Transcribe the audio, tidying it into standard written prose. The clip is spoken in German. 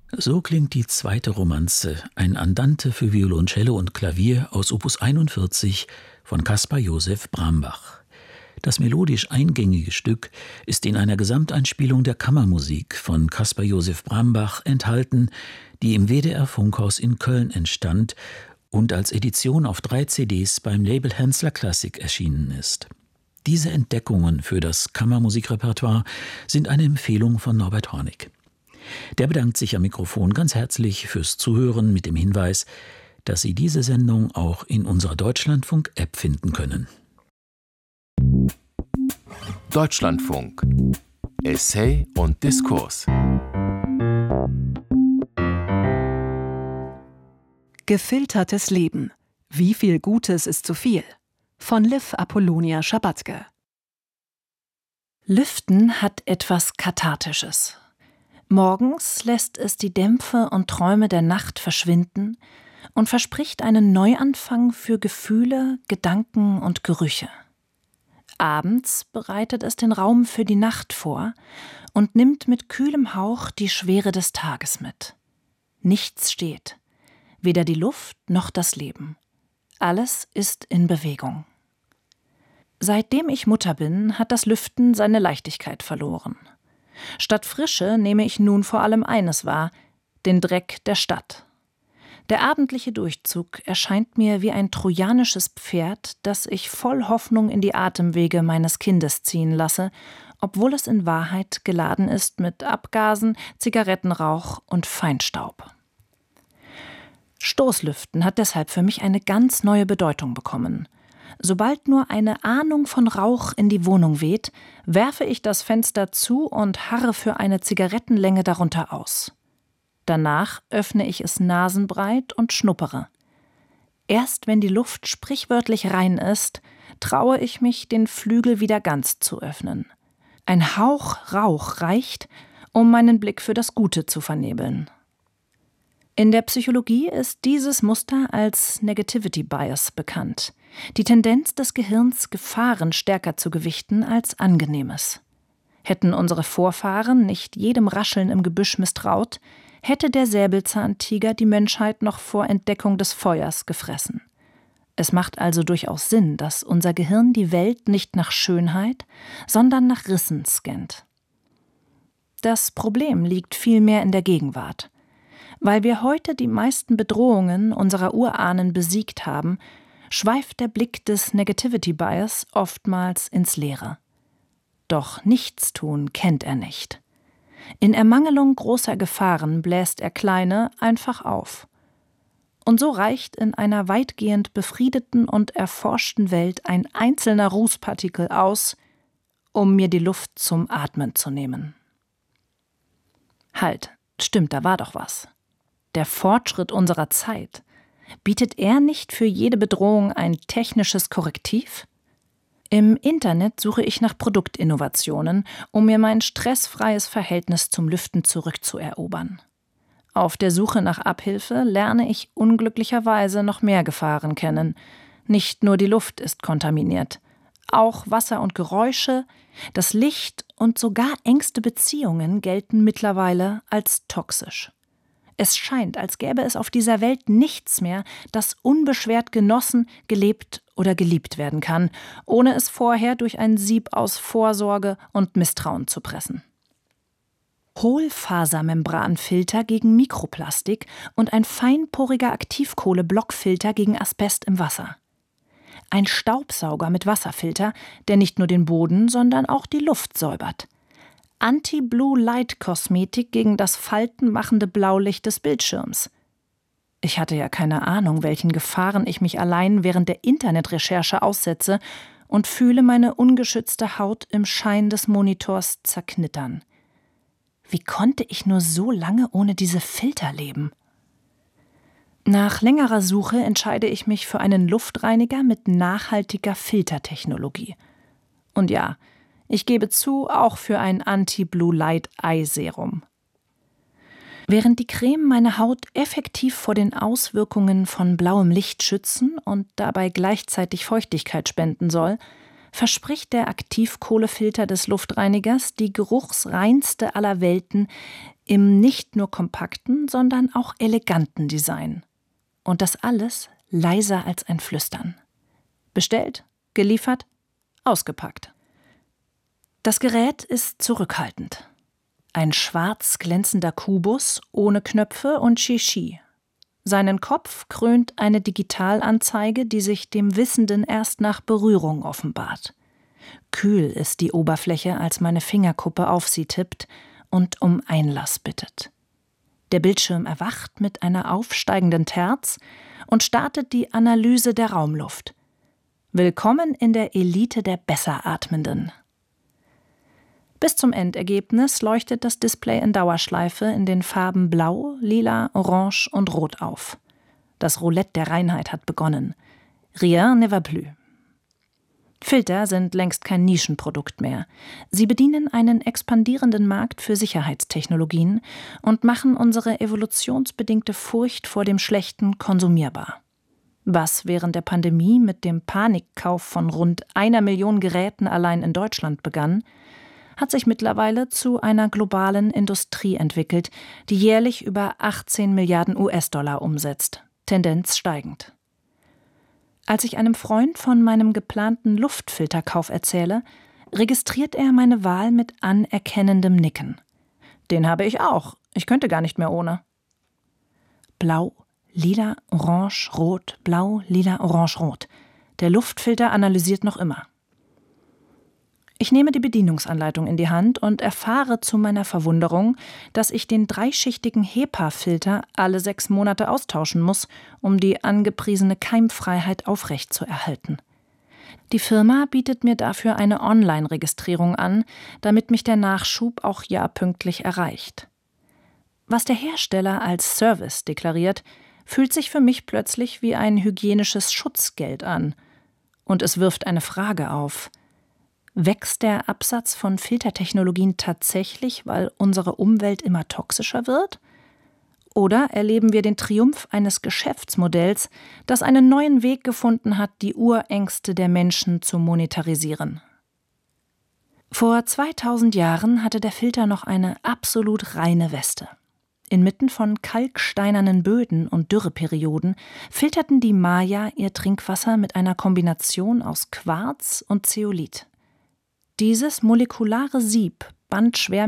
So klingt die zweite Romanze, ein Andante für Violoncello und Klavier aus Opus 41 von Caspar Josef Brambach. Das melodisch eingängige Stück ist in einer Gesamteinspielung der Kammermusik von Caspar Josef Brambach enthalten, die im WDR-Funkhaus in Köln entstand und als Edition auf 3 CDs beim Label Hensler Classic erschienen ist. Diese Entdeckungen für das Kammermusikrepertoire sind eine Empfehlung von Norbert Hornig. Der bedankt sich am Mikrofon ganz herzlich fürs Zuhören mit dem Hinweis, dass Sie diese Sendung auch in unserer Deutschlandfunk-App finden können. Deutschlandfunk. Essay und Diskurs. Gefiltertes Leben. Wie viel Gutes ist zu viel? Von Liv Apollonia Schabatzke. Lüften hat etwas Kathartisches. Morgens lässt es die Dämpfe und Träume der Nacht verschwinden und verspricht einen Neuanfang für Gefühle, Gedanken und Gerüche. Abends bereitet es den Raum für die Nacht vor und nimmt mit kühlem Hauch die Schwere des Tages mit. Nichts steht, weder die Luft noch das Leben. Alles ist in Bewegung. Seitdem ich Mutter bin, hat das Lüften seine Leichtigkeit verloren. Statt Frische nehme ich nun vor allem eines wahr: den Dreck der Stadt. Der abendliche Durchzug erscheint mir wie ein trojanisches Pferd, das ich voll Hoffnung in die Atemwege meines Kindes ziehen lasse, obwohl es in Wahrheit geladen ist mit Abgasen, Zigarettenrauch und Feinstaub. Stoßlüften hat deshalb für mich eine ganz neue Bedeutung bekommen. Sobald nur eine Ahnung von Rauch in die Wohnung weht, werfe ich das Fenster zu und harre für eine Zigarettenlänge darunter aus. Danach öffne ich es nasenbreit und schnuppere. Erst wenn die Luft sprichwörtlich rein ist, traue ich mich, den Flügel wieder ganz zu öffnen. Ein Hauch Rauch reicht, um meinen Blick für das Gute zu vernebeln. In der Psychologie ist dieses Muster als Negativity Bias bekannt. Die Tendenz des Gehirns, Gefahren stärker zu gewichten als Angenehmes. Hätten unsere Vorfahren nicht jedem Rascheln im Gebüsch misstraut, hätte der Säbelzahntiger die Menschheit noch vor Entdeckung des Feuers gefressen. Es macht also durchaus Sinn, dass unser Gehirn die Welt nicht nach Schönheit, sondern nach Rissen scannt. Das Problem liegt vielmehr in der Gegenwart. Weil wir heute die meisten Bedrohungen unserer Urahnen besiegt haben, schweift der Blick des Negativity Bias oftmals ins Leere. Doch Nichtstun kennt er nicht. In Ermangelung großer Gefahren bläst er kleine einfach auf. Und so reicht in einer weitgehend befriedeten und erforschten Welt ein einzelner Rußpartikel aus, um mir die Luft zum Atmen zu nehmen. Halt, stimmt, da war doch was. Der Fortschritt unserer Zeit, bietet er nicht für jede Bedrohung ein technisches Korrektiv? Im Internet suche ich nach Produktinnovationen, um mir mein stressfreies Verhältnis zum Lüften zurückzuerobern. Auf der Suche nach Abhilfe lerne ich unglücklicherweise noch mehr Gefahren kennen. Nicht nur die Luft ist kontaminiert, auch Wasser und Geräusche, das Licht und sogar engste Beziehungen gelten mittlerweile als toxisch. Es scheint, als gäbe es auf dieser Welt nichts mehr, das unbeschwert genossen, gelebt oder geliebt werden kann, ohne es vorher durch ein Sieb aus Vorsorge und Misstrauen zu pressen. Hohlfasermembranfilter gegen Mikroplastik und ein feinporiger Aktivkohle-Blockfilter gegen Asbest im Wasser. Ein Staubsauger mit Wasserfilter, der nicht nur den Boden, sondern auch die Luft säubert. Anti-Blue-Light-Kosmetik gegen das faltenmachende Blaulicht des Bildschirms. Ich hatte ja keine Ahnung, welchen Gefahren ich mich allein während der Internetrecherche aussetze und fühle meine ungeschützte Haut im Schein des Monitors zerknittern. Wie konnte ich nur so lange ohne diese Filter leben? Nach längerer Suche entscheide ich mich für einen Luftreiniger mit nachhaltiger Filtertechnologie. Und ja, ich gebe zu, auch für ein Anti-Blue-Light-Eye-Serum. Während die Creme meine Haut effektiv vor den Auswirkungen von blauem Licht schützen und dabei gleichzeitig Feuchtigkeit spenden soll, verspricht der Aktivkohlefilter des Luftreinigers die geruchsreinste aller Welten im nicht nur kompakten, sondern auch eleganten Design. Und das alles leiser als ein Flüstern. Bestellt, geliefert, ausgepackt. Das Gerät ist zurückhaltend. Ein schwarz glänzender Kubus ohne Knöpfe und Shishi. Seinen Kopf krönt eine Digitalanzeige, die sich dem Wissenden erst nach Berührung offenbart. Kühl ist die Oberfläche, als meine Fingerkuppe auf sie tippt und um Einlass bittet. Der Bildschirm erwacht mit einer aufsteigenden Terz und startet die Analyse der Raumluft. Willkommen in der Elite der Besseratmenden. Bis zum Endergebnis leuchtet das Display in Dauerschleife in den Farben Blau, Lila, Orange und Rot auf. Das Roulette der Reinheit hat begonnen. Rien ne va plus. Filter sind längst kein Nischenprodukt mehr. Sie bedienen einen expandierenden Markt für Sicherheitstechnologien und machen unsere evolutionsbedingte Furcht vor dem Schlechten konsumierbar. Was während der Pandemie mit dem Panikkauf von rund 1 Million Geräten allein in Deutschland begann, hat sich mittlerweile zu einer globalen Industrie entwickelt, die jährlich über 18 Milliarden US-Dollar umsetzt, Tendenz steigend. Als ich einem Freund von meinem geplanten Luftfilterkauf erzähle, registriert er meine Wahl mit anerkennendem Nicken. Den habe ich auch, ich könnte gar nicht mehr ohne. Blau, Lila, Orange, Rot, Blau, Lila, Orange, Rot. Der Luftfilter analysiert noch immer. Ich nehme die Bedienungsanleitung in die Hand und erfahre zu meiner Verwunderung, dass ich den 3-schichtigen HEPA-Filter alle 6 Monate austauschen muss, um die angepriesene Keimfreiheit aufrechtzuerhalten. Die Firma bietet mir dafür eine Online-Registrierung an, damit mich der Nachschub auch jahrpünktlich erreicht. Was der Hersteller als Service deklariert, fühlt sich für mich plötzlich wie ein hygienisches Schutzgeld an. Und es wirft eine Frage auf. Wächst der Absatz von Filtertechnologien tatsächlich, weil unsere Umwelt immer toxischer wird? Oder erleben wir den Triumph eines Geschäftsmodells, das einen neuen Weg gefunden hat, die Urängste der Menschen zu monetarisieren? Vor 2000 Jahren hatte der Filter noch eine absolut reine Weste. Inmitten von kalksteinernen Böden und Dürreperioden filterten die Maya ihr Trinkwasser mit einer Kombination aus Quarz und Zeolit. Dieses molekulare Sieb band schwer